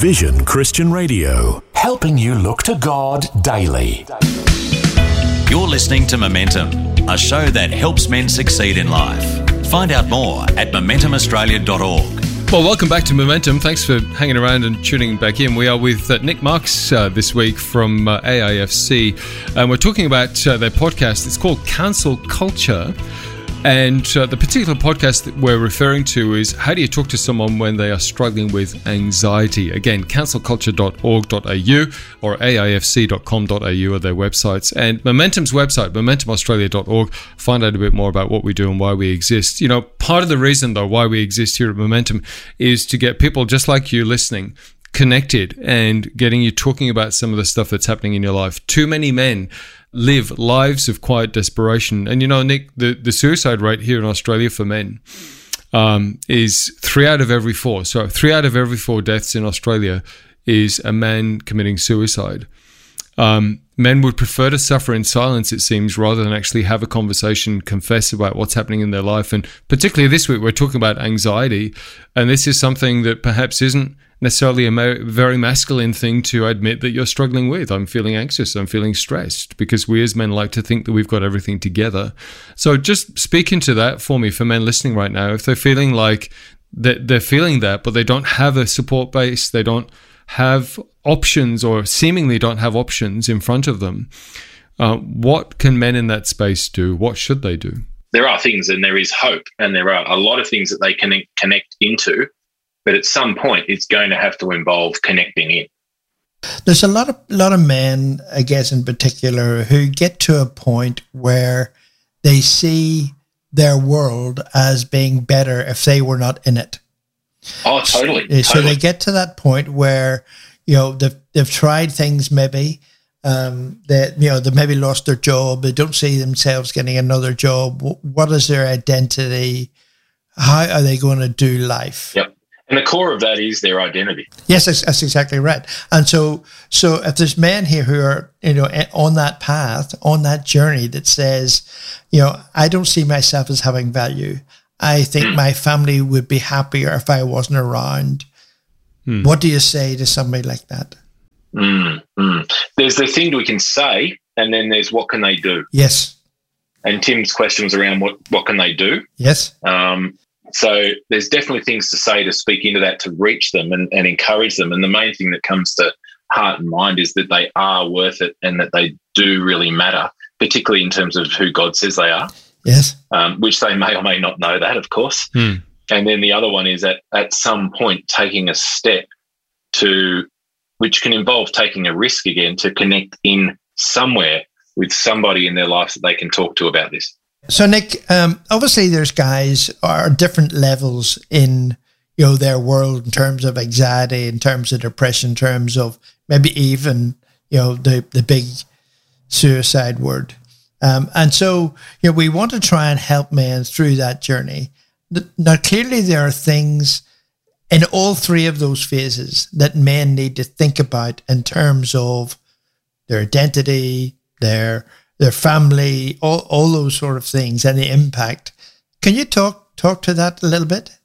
Vision Christian Radio, helping you look to God daily. You're listening to Momentum, a show that helps men succeed in life. Find out more at MomentumAustralia.org. Well, welcome back to Momentum. Thanks for hanging around and tuning back in. We are with Nick Marks this week from AIFC, and we're talking about their podcast. It's called Cancel Culture. And the particular podcast that we're referring to is how do you talk to someone when they are struggling with anxiety? Again, cancelculture.org.au or aifc.com.au are their websites. And Momentum's website, momentumaustralia.org, find out a bit more about what we do and why we exist. You know, part of the reason, though, why we exist here at Momentum is to get people just like you listening connected and getting you talking about some of the stuff that's happening in your life. Too many men live lives of quiet desperation. And, you know, Nick, the suicide rate here in Australia for men is 3 out of every 4. So 3 out of every 4 deaths in Australia is a man committing suicide. Men would prefer to suffer in silence, it seems, rather than actually have a conversation, confess about what's happening in their life. And particularly this week, we're talking about anxiety. And this is something that perhaps isn't necessarily a very masculine thing to admit that you're struggling with. I'm feeling anxious, I'm feeling stressed, because we as men like to think that we've got everything together. So just speak into that for me, for men listening right now. If they're feeling like they're feeling that, but they don't have a support base, they don't have options or seemingly don't have options in front of them, what can men in that space do? What should they do? There are things, and there is hope, and there are a lot of things that they can connect into. But at some point, it's going to have to involve connecting in. There's a lot of men, I guess in particular, who get to a point where they see their world as being better if they were not in it. Oh, totally. So they get to that point where, you know, they've tried things maybe, that, you know, they maybe lost their job. They don't see themselves getting another job. What is their identity? How are they going to do life? Yep. And the core of that is their identity. Yes, that's exactly right. And so if there's men here who are, you know, on that path, on that journey that says, you know, I don't see myself as having value. I think my family would be happier if I wasn't around. What do you say to somebody like that? There's the thing we can say, and then there's what can they do? Yes. And Tim's question was around what can they do? Yes. So there's definitely things to say to speak into that, to reach them and encourage them. And the main thing that comes to heart and mind is that they are worth it and that they do really matter, particularly in terms of who God says they are. Yes. Which they may or may not know that, of course. And then the other one is at some point taking a step which can involve taking a risk again, to connect in somewhere with somebody in their life that they can talk to about this. So, Nick, obviously there's guys are different levels in, you know, their world in terms of anxiety, in terms of depression, in terms of maybe even, you know, the big suicide word. And so, you know, we want to try and help men through that journey. Now, clearly there are things in all three of those phases that men need to think about in terms of their identity, their family, all those sort of things, and the impact. Can you talk to that a little bit?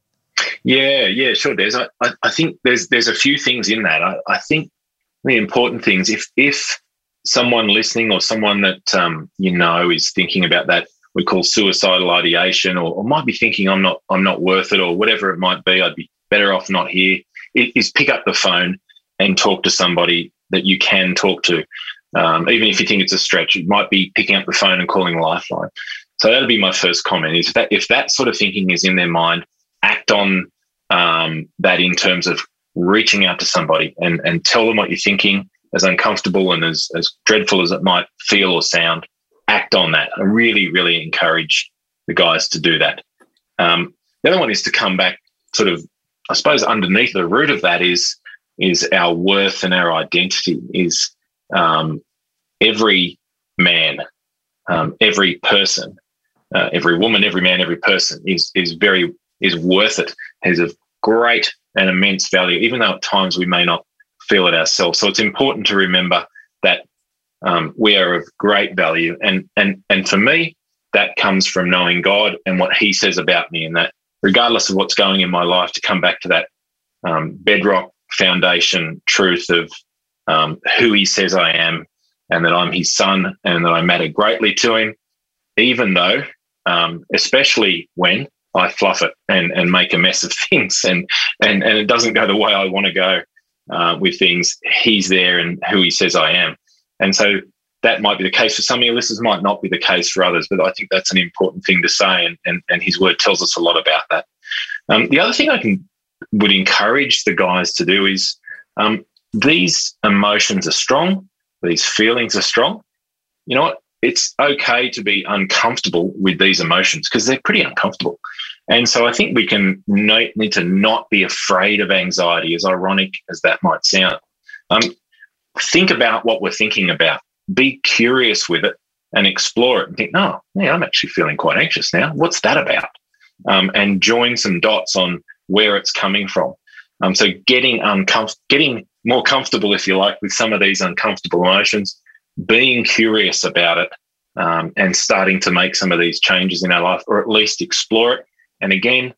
Yeah, sure, Des. I think there's a few things in that. I think the important things, if someone listening or someone that you know is thinking about that we call suicidal ideation, or might be thinking I'm not worth it, or whatever it might be, I'd be better off not here, is pick up the phone and talk to somebody that you can talk to. Even if you think it's a stretch, it might be picking up the phone and calling Lifeline. So that'll be my first comment, is that if that sort of thinking is in their mind, act on that in terms of reaching out to somebody and tell them what you're thinking, as uncomfortable and as dreadful as it might feel or sound. Act on that. I really, really encourage the guys to do that. The other one is to come back sort of, I suppose, underneath the root of that is our worth and our identity, is every man, every person, every woman, every man, every person is worth it, has a great and immense value, even though at times we may not feel it ourselves. So it's important to remember that we are of great value, and for me, that comes from knowing God and what He says about me, and that regardless of what's going in my life, to come back to that bedrock foundation truth of who he says I am, and that I'm his son, and that I matter greatly to him, even though, especially when I fluff it and make a mess of things and it doesn't go the way I want to go with things, he's there and who he says I am. And so that might be the case for some of your listeners, might not be the case for others, but I think that's an important thing to say, and his word tells us a lot about that. The other thing I would encourage the guys to do is these emotions are strong, these feelings are strong. You know what? It's okay to be uncomfortable with these emotions because they're pretty uncomfortable. And so I think we can need to not be afraid of anxiety, as ironic as that might sound. Think about what we're thinking about. Be curious with it and explore it and think, oh, yeah, I'm actually feeling quite anxious now. What's that about? And join some dots on where it's coming from. So getting more comfortable, if you like, with some of these uncomfortable emotions, being curious about it, and starting to make some of these changes in our life, or at least explore it. And again,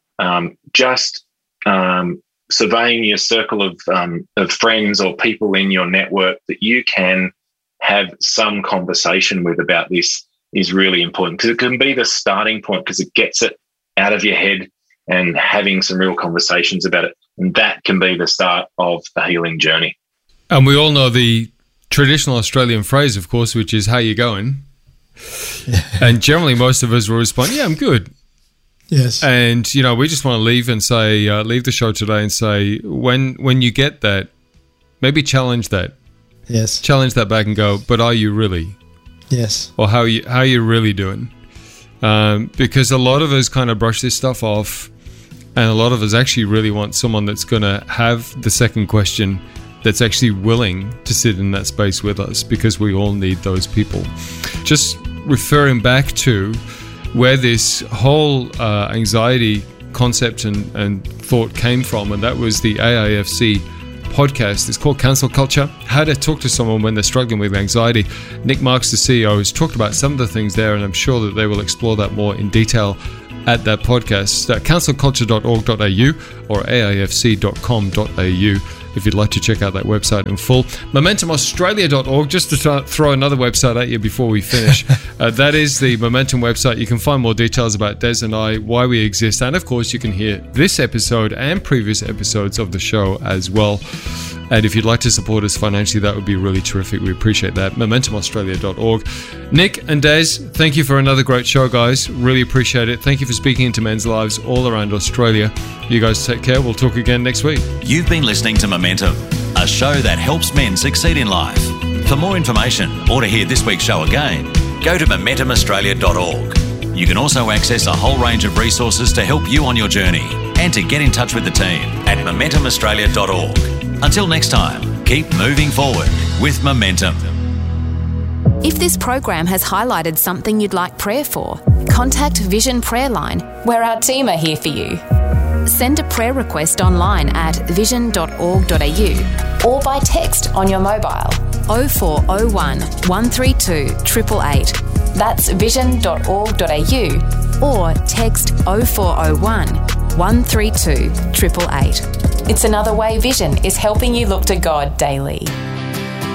just surveying your circle of friends or people in your network that you can have some conversation with about this is really important, because it can be the starting point, because it gets it out of your head and having some real conversations about it. And that can be the start of the healing journey. And we all know the traditional Australian phrase, of course, which is, how you going? And generally most of us will respond, yeah, I'm good. Yes. And, you know, we just want to leave and say, leave the show today and say, when you get that, maybe challenge that. Yes. Challenge that back and go, but are you really? Yes. Or how are you really doing? Because a lot of us kind of brush this stuff off, and a lot of us actually really want someone that's going to have the second question, that's actually willing to sit in that space with us, because we all need those people. Just referring back to where this whole anxiety concept and thought came from, and that was the AIFC podcast. It's called Cancel Culture, how to talk to someone when they're struggling with anxiety. Nick Marks, the CEO, has talked about some of the things there, and I'm sure that they will explore that more in detail at that podcast, cancelculture.org.au or aifc.com.au if you'd like to check out that website in full. MomentumAustralia.org, just to throw another website at you before we finish. That is the Momentum website. You can find more details about Des and I, why we exist, and of course you can hear this episode and previous episodes of the show as well. And if you'd like to support us financially, that would be really terrific. We appreciate that. MomentumAustralia.org. Nick and Des, thank you for another great show, guys. Really appreciate it. Thank you for speaking into men's lives all around Australia. You guys take care. We'll talk again next week. You've been listening to Momentum, a show that helps men succeed in life. For more information or to hear this week's show again, go to MomentumAustralia.org. You can also access a whole range of resources to help you on your journey and to get in touch with the team at MomentumAustralia.org. Until next time, keep moving forward with Momentum. If this program has highlighted something you'd like prayer for, contact Vision Prayer Line, where our team are here for you. Send a prayer request online at vision.org.au or by text on your mobile 0401 132 888. That's vision.org.au or text 0401 132 888. It's another way Vision is helping you look to God daily.